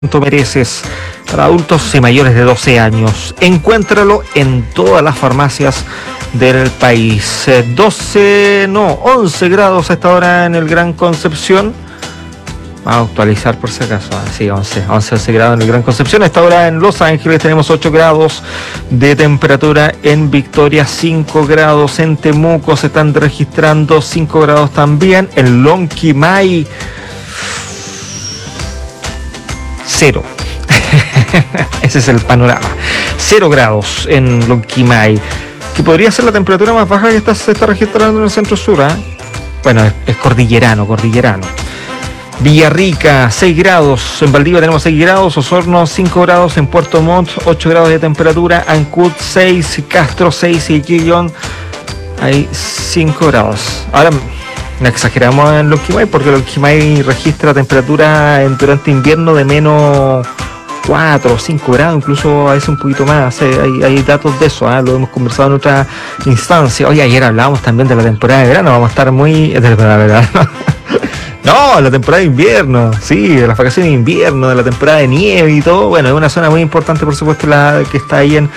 mereces para adultos y mayores de 12 años. Encuéntralo en todas las farmacias del país. 11 grados a esta hora en el Gran Concepción. Vamos a actualizar por si acaso. Sí, 11 grados en el Gran Concepción. A esta hora en Los Ángeles tenemos 8 grados de temperatura. En Victoria 5 grados. En Temuco se están registrando 5 grados también. En Lonquimay 0. Ese es el panorama. 0 grados en Lonquimay, que podría ser la temperatura más baja que se está registrando en el centro sur. Bueno, es cordillerano. Villarrica 6 grados, en Valdivia tenemos 6 grados, Osorno 5 grados, en Puerto Montt 8 grados de temperatura, Ancud 6, Castro 6 y Quillón hay 5 grados. Ahora no exageramos en Lonquimay, porque Lonquimay registra temperatura durante invierno de menos 4 o 5 grados, incluso a veces un poquito más. Hay datos de eso, lo hemos conversado en otra instancia. Oye, ayer hablábamos también de la temporada de verano, vamos a estar muy... de la temporada de verano. No, la temporada de invierno, sí, de las vacaciones de invierno, de la temporada de nieve y todo. Bueno, es una zona muy importante, por supuesto, la que está ahí en